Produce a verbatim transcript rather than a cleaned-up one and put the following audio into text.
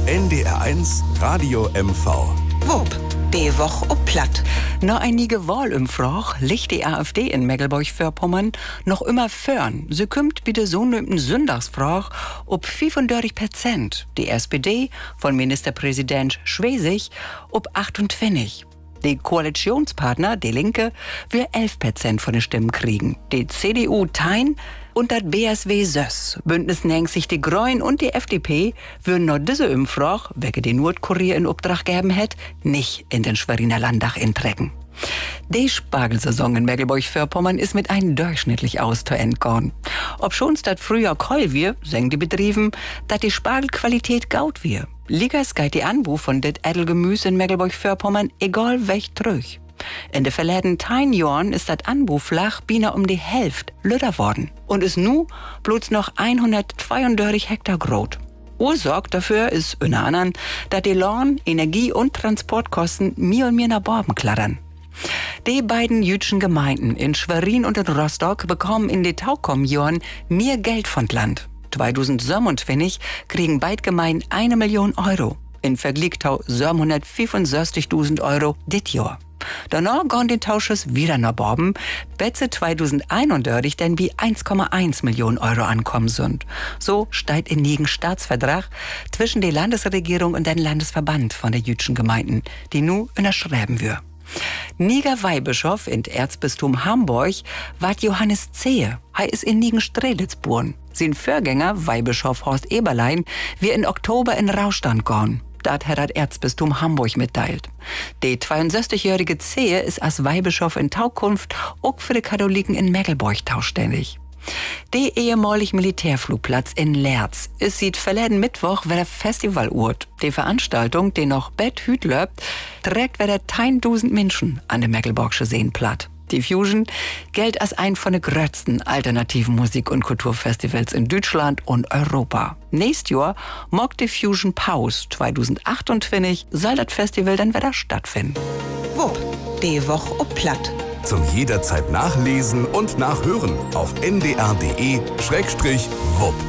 N D R eins Radio M V. Wupp, die Woche ob platt. Noch einige Wahlumfrage liegt die AfD in Mecklenburg-Vorpommern noch immer fern. Sie kommt bitte so nömten Sündagsfrage ob fünfunddreißig Prozent. Die S P D von Ministerpräsident Schwesig ob achtundzwanzig. Die Koalitionspartner, die Linke, wir elf Prozent von den Stimmen kriegen. Die C D U tein und das B S W Söss. Bündnis nennt sich die Grünen und die F D P würden noch diese Umfrage, welche die Nordkurier in Auftrag gegeben hätt, nicht in den Schweriner Landtag intrecken. Die Spargelsaison in Mecklenburg-Vorpommern ist mit einem durchschnittlich aus zu Ende gegangen. Ob schon statt früher Keul wir, sagen die Betrieben, dass die Spargelqualität gaut wir. Liegers geht die Anbau von det Edelgemüse in Mecklenburg-Vorpommern egal welch trüch. In de verleden tein Jahren ist das Anbau flach bina um die Hälfte lüder worden und ist nu bloß noch hundertzweiunddreißig Hektar groß. Ursache dafür ist unter anderem, dass die Lohn-, Energie- und Transportkosten mir und mir nach Borben klattern. Die beiden jüdischen Gemeinden in Schwerin und in Rostock bekommen in den Taukommjahren mehr Geld von Land. zweitausendsiebenundzwanzig kriegen beide Gemeinden eine Million Euro. In Vergleich zu siebenhundertfünfundsechzigtausend Euro dit Jahr. Danach gehen die Tausches wieder nach Borben, Betze zweitausendeinunddreißig denn wie eins Komma eins Millionen Euro ankommen sind. So steht in nigen Staatsvertrag zwischen der Landesregierung und dem Landesverband von der jüdischen Gemeinden, die nu unterschreiben wir. Niger Weihbischof in Erzbistum Hamburg ward Johannes Zehe. Er ist in Nigen-Strelitz geboren. Sein Vorgänger, Weihbischof Horst Eberlein, wir in Oktober in Rauchstand gehen. Dat hat das Erzbistum Hamburg mitteilt. Der zweiundsechzigjährige Zehe ist als Weihbischof in Taukunft auch für die Katholiken in Mecklenburg tauständig. Der ehemalige Militärflugplatz in Lerz ist seit verleden Mittwoch wieder Festivalort. Die Veranstaltung, die noch Bett hüt löbt, trägt wieder tausend Menschen an der Mecklenburgische Seen platt. Die Fusion gilt als ein von den größten alternativen Musik- und Kulturfestivals in Deutschland und Europa. Nächstes Jahr mag die Fusion Pause zweitausendachtundzwanzig soll das Festival dann wieder stattfinden. Wupp, die Woche ob platt. Zum jederzeit nachlesen und nachhören auf n d r punkt d e Schrägstrich wupp.